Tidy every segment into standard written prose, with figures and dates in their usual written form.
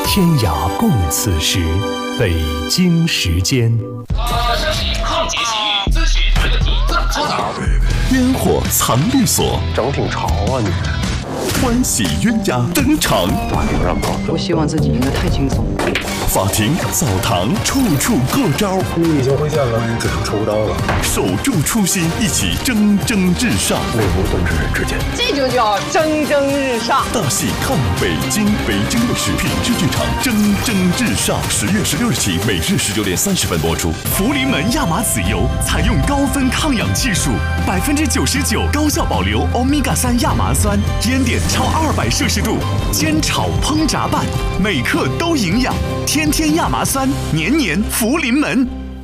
天涯共此时，北京时间。 抗结洗浴咨询没问题，搓澡。 烟火藏律所， 整挺潮啊你。 欢喜鸳鸯登场， 法庭上跑， 我希望自己应该太轻松。 法庭、澡堂，处处过招。 你已经挥剑了，只剩抽刀了。 守住初心，一起蒸蒸日上。 内无盾之人之间， 这就叫蒸蒸日上。 大戏看北京，北京卫视品质剧场蒸蒸日上，10月16日起，每日19点30分播出。 福临门亚麻籽油采用高分抗氧技术，99%高效保留欧米伽3亚麻酸，烟点超200摄氏度，煎炒烹炸拌，每克都营养。天天亚麻酸，年年福临门。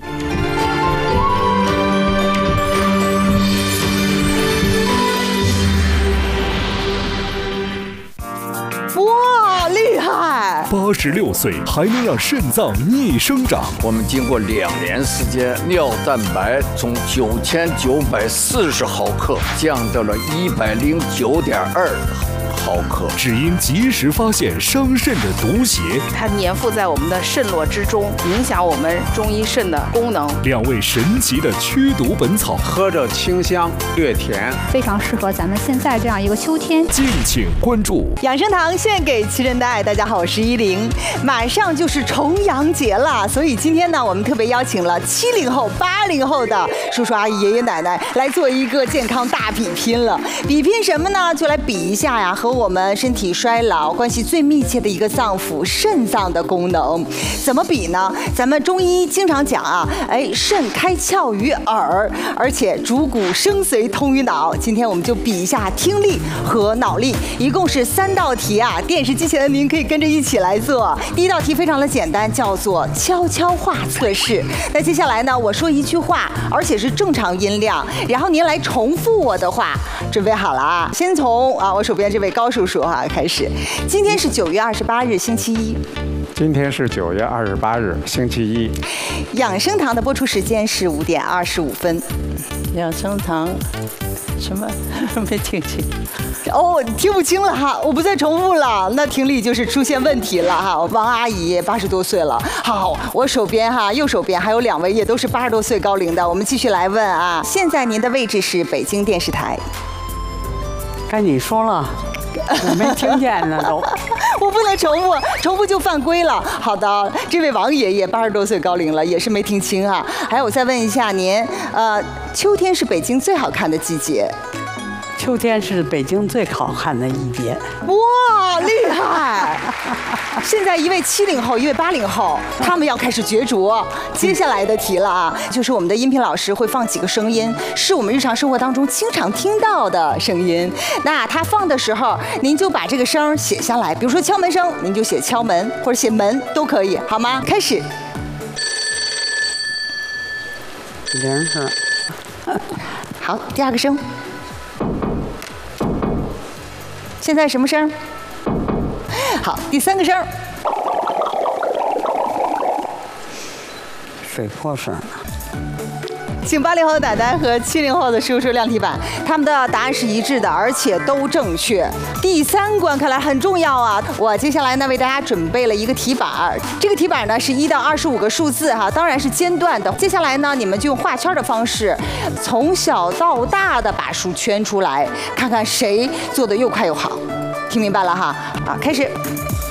哇，厉害 ！86岁还能让肾脏逆生长。 我们经过2年时间，尿蛋白从9940毫克降到了109.2毫克， 只因及时发现伤肾的毒邪。 它粘附在我们的肾络之中，影响我们中医肾的功能。 2位神奇的驱毒本草， 喝着清香略甜， 非常适合咱们现在这样一个秋天。 敬请关注养生堂献给齐人的爱。大家好，我是依林。马上就是重阳节了，所以今天呢，我们特别邀请了70后、80后的叔叔阿姨、爷爷奶奶来做一个健康大比拼了。比拼什么呢？就来比一下呀，和我们身体衰老关系最密切的一个脏腑——肾脏的功能。怎么比呢？咱们中医经常讲啊，肾开窍于耳，而且主骨生髓通于脑。今天我们就比一下听力和脑力，一共是3道题啊。电视机前的您可以跟着一起来做。第一道题非常的简单，叫做悄悄话测试。那接下来呢，我说一句话，而且是正常音量，然后您来重复我的话。准备好了啊？先从我手边这位高叔叔开始。今天是9月28日，星期一。 今天是9月28日，星期一。 养生堂的播出时间是5点25分。 养生堂什么没听清？ 哦，听不清了哈，我不再重复了。那听力就是出现问题了哈。王阿姨80多岁了。好，我手边右手边还有2位也都是80多岁高龄的。我们继续来问啊。现在您的位置是北京电视台。 该你说了，我没听见呢都。 我不能重复，重复就犯规了。好的，这位王爷爷80多岁高龄了，也是没听清啊。还有，我再问一下您，秋天是北京最好看的季节。 秋天是北京最好看的一节。 哇，厉害！现在一位70后，一位80后，他们要开始角逐接下来的题了啊！就是我们的音频老师会放几个声音，是我们日常生活当中经常听到的声音。那他放的时候，您就把这个声写下来，比如说敲门声，您就写敲门或者写门都可以，好吗？开始。 铃声。 好，第2个声。现在什么声？好，第3个声。 水泼声。 请80后的奶奶和70后的叔叔亮题板，他们的答案是一致的，而且都正确。第3关看来很重要啊！我接下来呢为大家准备了一个题板，这个题板呢是1到25个数字哈，当然是间断的。接下来呢，你们就用画圈的方式，从小到大的把数圈出来，看看谁做的又快又好。听明白了哈？好，开始。